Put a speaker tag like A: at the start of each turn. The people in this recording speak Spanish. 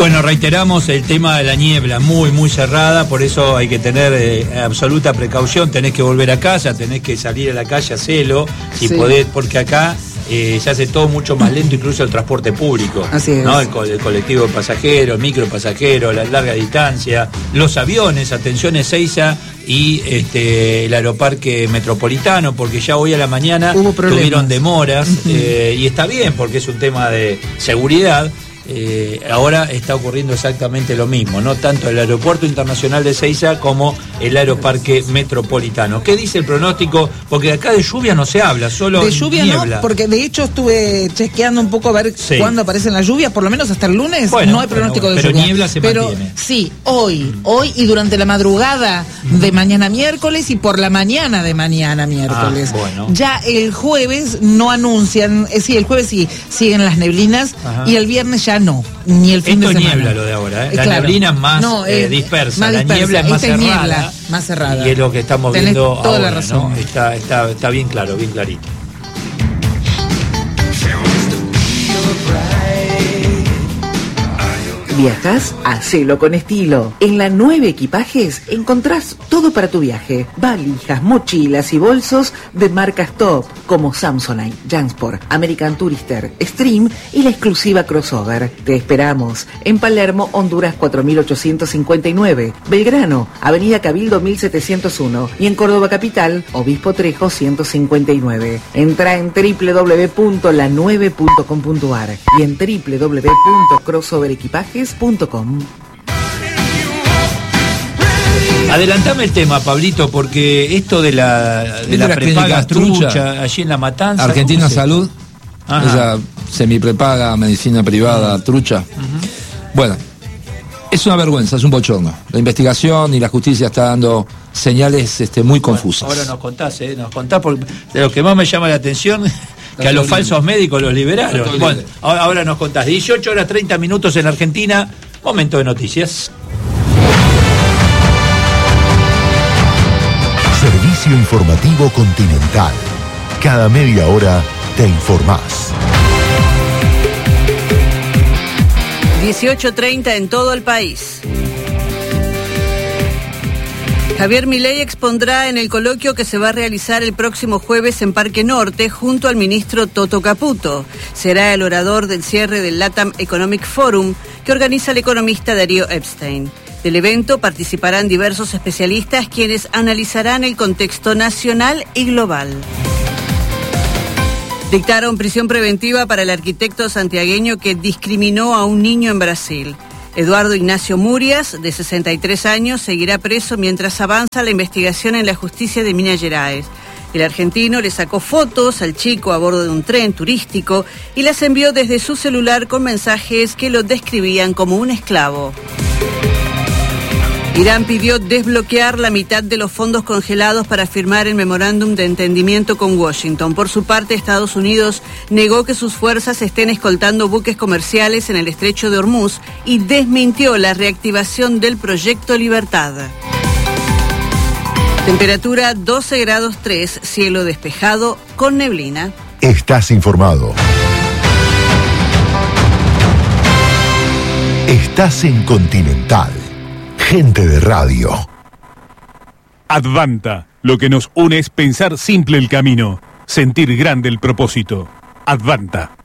A: Bueno, reiteramos el tema de la niebla, muy cerrada, por eso hay que tener absoluta precaución, tenés que volver a casa, tenés que salir a la calle, hacelo, si podés, porque acá se hace todo mucho más lento, incluso el transporte público.
B: Así es.
A: ¿No? El colectivo de pasajeros, micropasajeros, la larga distancia, los aviones, atención Ezeiza y el aeroparque metropolitano, porque ya hoy a la mañana tuvieron demoras, y está bien porque es un tema de seguridad. Ahora está ocurriendo exactamente lo mismo, no tanto el aeropuerto internacional de Ezeiza como el aeroparque metropolitano. ¿Qué dice el pronóstico? Porque acá de lluvia no se habla, solo
B: de lluvia
A: niebla.
B: No, porque de hecho estuve chequeando un poco a ver cuándo aparecen las lluvias, por lo menos hasta el lunes no hay pronóstico de lluvia.
A: Pero niebla se mantiene.
B: Sí, hoy y durante la madrugada de mañana miércoles y por la mañana de mañana miércoles. Ya el jueves no anuncian, el jueves sí siguen las neblinas y el viernes ya no, ni el fin de semana.
A: Esto es niebla lo de ahora, La neblina es más dispersa, la niebla es más cerrada.
B: Niebla, más cerrada.
A: Y es lo que estamos viendo
B: toda
A: ahora,
B: la razón.
A: ¿no? Está bien claro, bien clarito.
C: ¿Viajas? Hacelo con estilo. En la 9 Equipajes encontrás todo para tu viaje. Valijas, mochilas y bolsos de marcas top como Samsonite, Jansport, American Tourister, Stream y la exclusiva Crossover. Te esperamos en Palermo, Honduras 4859, Belgrano, Avenida Cabildo 1701 y en Córdoba Capital, Obispo Trejo 159. Entra en www.la9.com.ar y en www.crossoverequipajes.com.
A: Adelantame el tema, Pablito, porque esto de la prepaga trucha allí en La Matanza.
D: Argentina Salud, esa semiprepaga medicina privada trucha. Bueno, es una vergüenza, es un bochorno. La investigación y la justicia está dando señales muy confusas.
A: Ahora nos contás, porque de lo que más me llama la atención que a los falsos médicos los liberaron. Bueno, ahora nos contás. 18:30 en Argentina. Momento de noticias.
E: Servicio informativo Continental. Cada media hora te informás.
F: 18:30 en todo el país. Javier Milei expondrá en el coloquio que se va a realizar el próximo jueves en Parque Norte junto al ministro Toto Caputo. Será el orador del cierre del LATAM Economic Forum que organiza el economista Darío Epstein. Del evento participarán diversos especialistas quienes analizarán el contexto nacional y global. Dictaron prisión preventiva para el arquitecto santiagueño que discriminó a un niño en Brasil. Eduardo Ignacio Murias, de 63 años, seguirá preso mientras avanza la investigación en la justicia de Minas Gerais. El argentino le sacó fotos al chico a bordo de un tren turístico y las envió desde su celular con mensajes que lo describían como un esclavo. Irán pidió desbloquear la mitad de los fondos congelados para firmar el memorándum de entendimiento con Washington. Por su parte, Estados Unidos negó que sus fuerzas estén escoltando buques comerciales en el estrecho de Hormuz y desmintió la reactivación del proyecto Libertad. Temperatura 12 grados 3, cielo despejado con neblina.
E: Estás informado. Estás en Continental. Gente de radio.
G: Advanta. Lo que nos une es pensar simple el camino, sentir grande el propósito. Advanta.